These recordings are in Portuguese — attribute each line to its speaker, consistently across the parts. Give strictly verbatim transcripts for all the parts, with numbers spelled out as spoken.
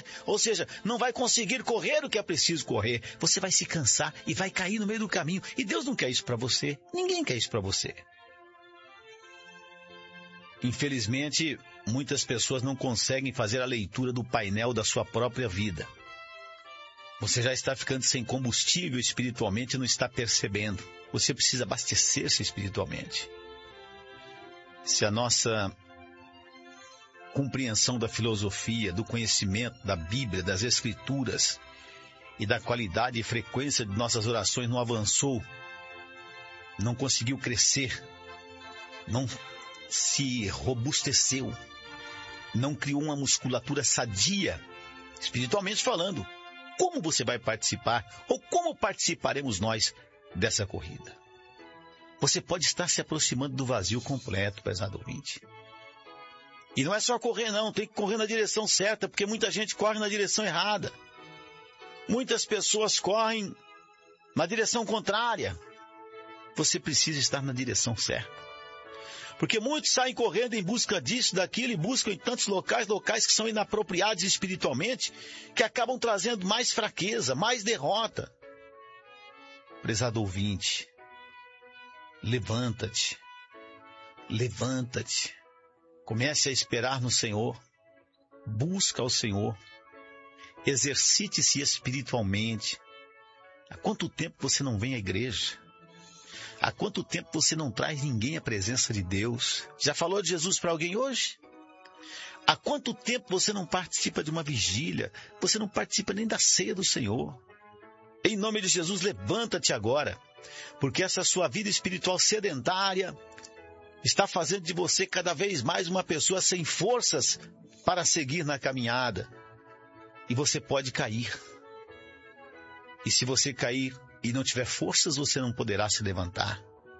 Speaker 1: correr, ou seja, não vai conseguir correr o que é preciso correr. Você vai se cansar e vai cair no meio do caminho. E Deus não quer isso para você. Ninguém quer isso para você. Infelizmente, muitas pessoas não conseguem fazer a leitura do painel da sua própria vida. Você já está ficando sem combustível espiritualmente e não está percebendo. Você precisa abastecer-se espiritualmente. Se a nossa compreensão da filosofia, do conhecimento da Bíblia, das Escrituras e da qualidade e frequência de nossas orações não avançou, não conseguiu crescer, não se robusteceu, não criou uma musculatura sadia, espiritualmente falando, como você vai participar, ou como participaremos nós dessa corrida? Você pode estar se aproximando do vazio completo, prezado ouvinte. E não é só correr não, tem que correr na direção certa, porque muita gente corre na direção errada. Muitas pessoas correm na direção contrária. Você precisa estar na direção certa. Porque muitos saem correndo em busca disso, daquilo, e buscam em tantos locais, locais que são inapropriados espiritualmente, que acabam trazendo mais fraqueza, mais derrota. Prezado ouvinte, levanta-te, levanta-te, comece a esperar no Senhor, busca o Senhor, exercite-se espiritualmente. Há quanto tempo você não vem à igreja? Há quanto tempo você não traz ninguém à presença de Deus? Já falou de Jesus para alguém hoje? Há quanto tempo você não participa de uma vigília? Você não participa nem da ceia do Senhor? Em nome de Jesus, levanta-te agora, porque essa sua vida espiritual sedentária está fazendo de você cada vez mais uma pessoa sem forças para seguir na caminhada. E você pode cair. E se você cair e não tiver forças, você não poderá se levantar.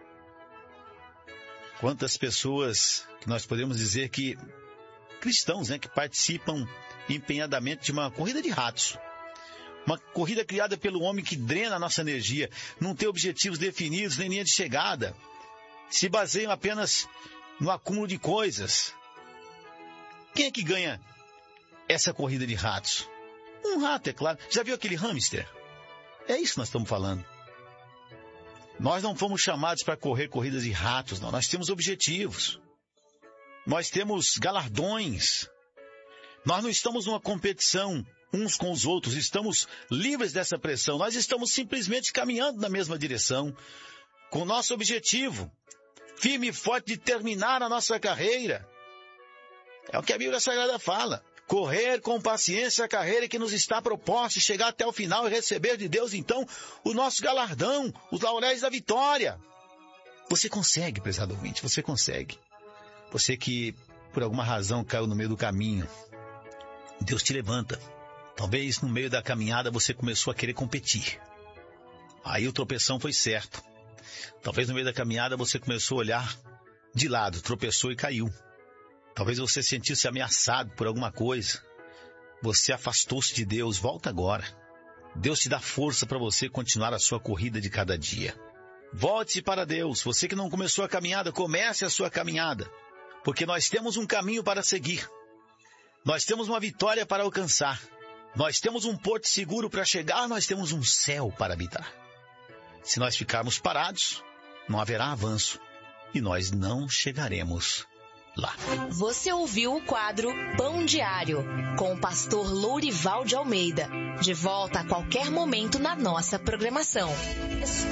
Speaker 1: Quantas pessoas que nós podemos dizer que, cristãos, né, que participam empenhadamente de uma corrida de ratos. Uma corrida criada pelo homem que drena a nossa energia, não tem objetivos definidos, nem linha de chegada. Se baseiam apenas no acúmulo de coisas. Quem é que ganha essa corrida de ratos? Um rato, é claro. Já viu aquele hamster? É isso que nós estamos falando. Nós não fomos chamados para correr corridas de ratos, não. Nós temos objetivos. Nós temos galardões. Nós não estamos numa competição uns com os outros. Estamos livres dessa pressão. Nós estamos simplesmente caminhando na mesma direção, com o nosso objetivo firme e forte de terminar a nossa carreira. É o que a Bíblia Sagrada fala. Correr com paciência a carreira que nos está proposta, chegar até o final e receber de Deus, então, o nosso galardão, os lauréis da vitória. Você consegue, prezado ouvinte, você consegue. Você que, por alguma razão, caiu no meio do caminho, Deus te levanta. Talvez no meio da caminhada você começou a querer competir. Aí o tropeção foi certo. Talvez no meio da caminhada você começou a olhar de lado, tropeçou e caiu. Talvez você sentisse ameaçado por alguma coisa. Você afastou-se de Deus. Volta agora. Deus te dá força para você continuar a sua corrida de cada dia. Volte para Deus. Você que não começou a caminhada, comece a sua caminhada. Porque nós temos um caminho para seguir. Nós temos uma vitória para alcançar. Nós temos um porto seguro para chegar. Nós temos um céu para habitar. Se nós ficarmos parados, não haverá avanço. E nós não chegaremos lá.
Speaker 2: Você ouviu o quadro Pão Diário, com o pastor Lourival de Almeida. De volta a qualquer momento na nossa programação.